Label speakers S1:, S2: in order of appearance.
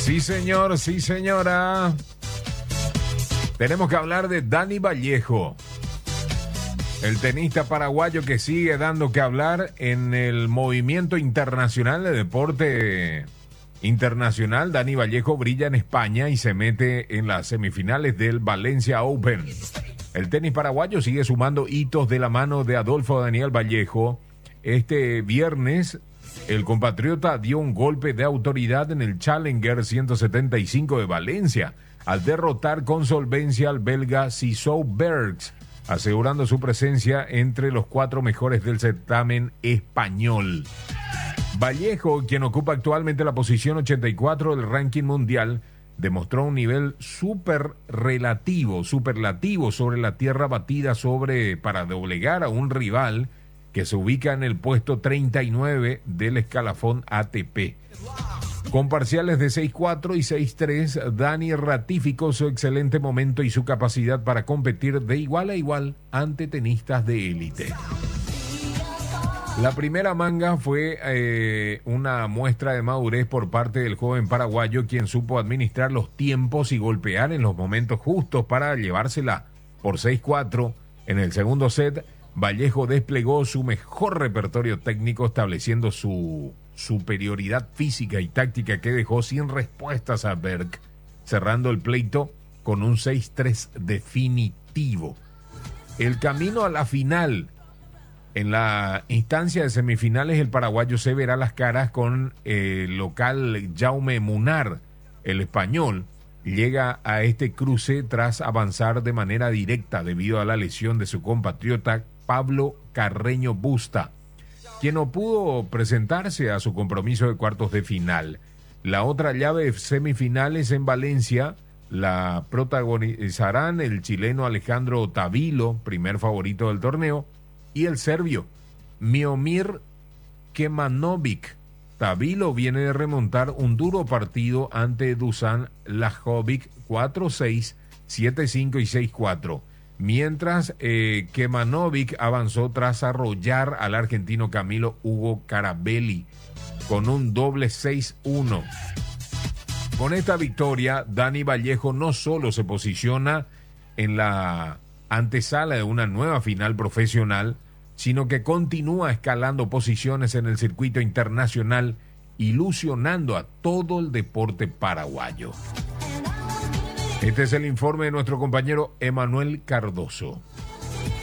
S1: Sí, señor, sí, señora. Tenemos que hablar de Dani Vallejo, el tenista paraguayo que sigue dando que hablar en el movimiento internacional de deporte internacional. Dani Vallejo brilla en España y se mete en las semifinales del Valencia Open. El tenis paraguayo sigue sumando hitos de la mano de Adolfo Daniel Vallejo. Este viernes, el compatriota dio un golpe de autoridad en el Challenger 175 de Valencia, al derrotar con solvencia al belga Sissou Bergs, asegurando su presencia entre los 4 mejores del certamen español. Vallejo, quien ocupa actualmente la posición 84 del ranking mundial, demostró un nivel superlativo sobre la tierra batida para doblegar a un rival que se ubica en el puesto 39 del escalafón ATP. Con parciales de 6-4 y 6-3, Dani ratificó su excelente momento y su capacidad para competir de igual a igual ante tenistas de élite. La primera manga fue una muestra de madurez por parte del joven paraguayo, quien supo administrar los tiempos y golpear en los momentos justos para llevársela por 6-4. En el segundo set, Vallejo desplegó su mejor repertorio técnico, estableciendo su superioridad física y táctica que dejó sin respuestas a Berg, cerrando el pleito con un 6-3 definitivo. El camino a la final. En la instancia de semifinales, el paraguayo se verá las caras con el local Jaume Munar. El español llega a este cruce tras avanzar de manera directa debido a la lesión de su compatriota Pablo Carreño Busta, quien no pudo presentarse a su compromiso de cuartos de final. La otra llave de semifinales en Valencia la protagonizarán el chileno Alejandro Tavilo, primer favorito del torneo, y el serbio Miomir Kemanovic. Tavilo viene de remontar un duro partido ante Dusan Lajovic 4-6, 7-5 y 6-4, mientras Kemanovic avanzó tras arrollar al argentino Camilo Hugo Carabelli con un doble 6-1. Con esta victoria, Dani Vallejo no solo se posiciona en la antesala de una nueva final profesional, sino que continúa escalando posiciones en el circuito internacional, ilusionando a todo el deporte paraguayo. Este es el informe de nuestro compañero Emanuel Cardoso.